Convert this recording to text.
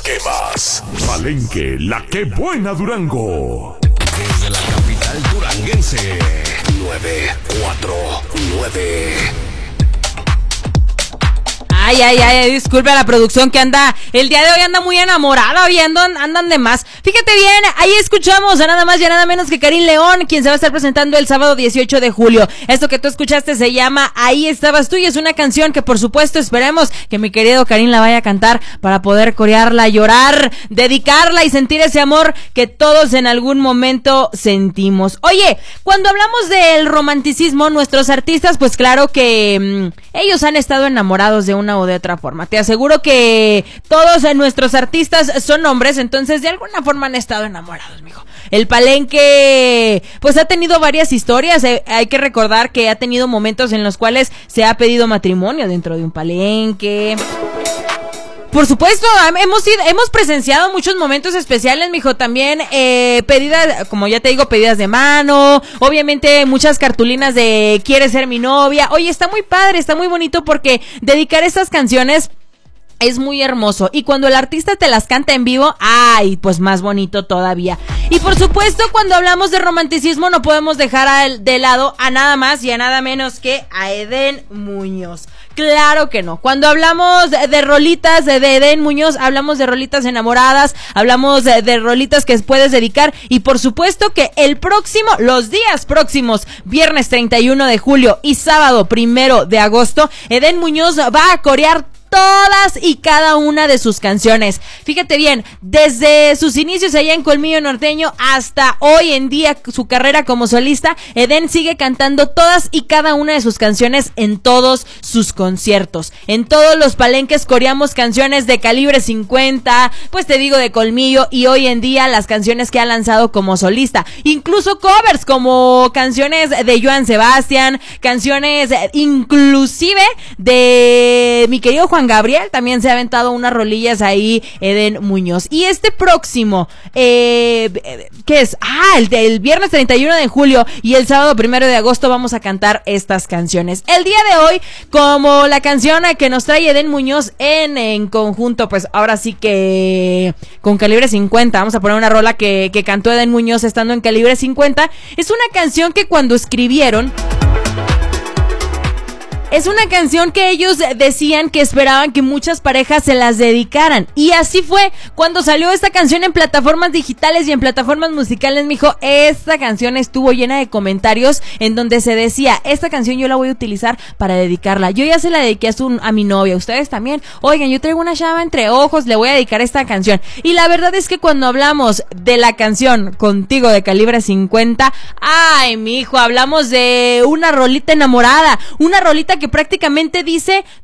quemas. Palenque, la que buena Durango. Desde la capital duranguense. 949. Ay, disculpe a la producción que anda, el día de hoy anda muy enamorada, hoy andan de más. Fíjate bien, ahí escuchamos a nada más y a nada menos que Karin León, quien se va a estar presentando el sábado 18 de julio. Esto que tú escuchaste se llama Ahí estabas tú y es una canción que por supuesto esperemos que mi querido Karin la vaya a cantar para poder corearla, llorar, dedicarla y sentir ese amor que todos en algún momento sentimos. Oye, cuando hablamos del romanticismo, nuestros artistas, pues claro que ellos han estado enamorados de una o de otra forma. Te aseguro que todos nuestros artistas son hombres, entonces de alguna forma han estado enamorados, mijo. El Palenque, pues ha tenido varias historias. Hay que recordar que ha tenido momentos en los cuales se ha pedido matrimonio dentro de un palenque. Por supuesto, hemos presenciado muchos momentos especiales, mijo, también pedidas, como ya te digo, pedidas de mano, obviamente muchas cartulinas de ¿quieres ser mi novia? Oye, está muy padre, está muy bonito porque dedicar estas canciones es muy hermoso y cuando el artista te las canta en vivo, ay, pues más bonito todavía. Y por supuesto, cuando hablamos de romanticismo no podemos dejar de lado a nada más y a nada menos que a Edén Muñoz. Claro que no. Cuando hablamos de rolitas de Edén Muñoz, hablamos de rolitas enamoradas, hablamos de rolitas que puedes dedicar y por supuesto que los días próximos, viernes 31 de julio y sábado 1 de agosto, Edén Muñoz va a corear todas y cada una de sus canciones. Fíjate bien, desde sus inicios allá en Colmillo Norteño hasta hoy en día su carrera como solista, Edén sigue cantando todas y cada una de sus canciones en todos sus conciertos. En todos los palenques coreamos canciones de calibre 50, pues te digo de Colmillo y hoy en día las canciones que ha lanzado como solista. Incluso covers como canciones de Joan Sebastián, canciones inclusive de mi querido Juan Gabriel, también se ha aventado unas rolillas ahí Edén Muñoz. Y este próximo, ¿qué es? El viernes 31 de julio y el sábado 1 de agosto vamos a cantar estas canciones. El día de hoy, como la canción que nos trae Edén Muñoz en conjunto, pues ahora sí que con calibre 50, vamos a poner una rola que cantó Edén Muñoz estando en calibre 50. Es una canción que cuando escribieron, es una canción que ellos decían que esperaban que muchas parejas se las dedicaran. Y así fue. Cuando salió esta canción en plataformas digitales y en plataformas musicales, mijo, esta canción estuvo llena de comentarios en donde se decía, esta canción yo la voy a utilizar para dedicarla. Yo ya se la dediqué a mi novia. Ustedes también. Oigan, yo traigo una chava entre ojos, le voy a dedicar esta canción. Y la verdad es que cuando hablamos de la canción Contigo de calibre 50, ay, mijo, hablamos de una rolita enamorada. Una rolita que prácticamente dice